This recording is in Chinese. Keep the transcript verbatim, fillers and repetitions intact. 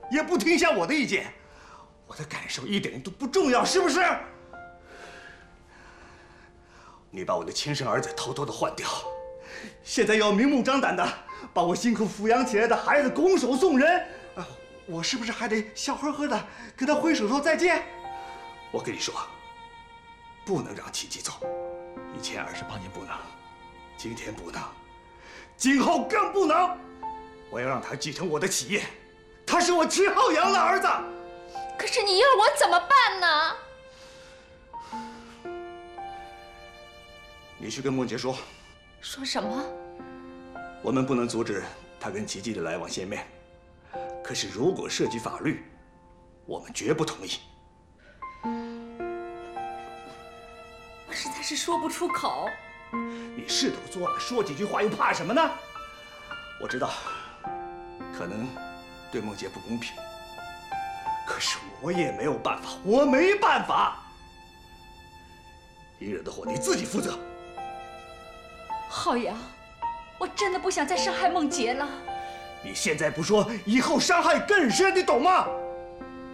也不听一下我的意见，我的感受一点都不重要，是不是？你把我的亲生儿子偷偷的换掉，现在要明目张胆的把我辛苦抚养起来的孩子拱手送人，啊，我是不是还得笑呵呵的跟他挥手说再见？我跟你说，不能让琪琪走，以前二十八年不能，今天不能，今后更不能。我要让他继承我的企业，他是我齐浩洋的儿子。 可是你要我怎么办呢？ 你去跟梦洁说。 说什么？ 我们不能阻止他跟琪琪的来往见面，可是如果涉及法律，我们绝不同意。 我实在是说不出口。 你是都做了，说几句话又怕什么呢？我知道，可能对梦洁不公平，可是我也没有办法，我没办法。你惹的祸你自己负责。 浩洋，我真的不想再伤害梦洁了。 你现在不说，以后伤害更深，你懂吗？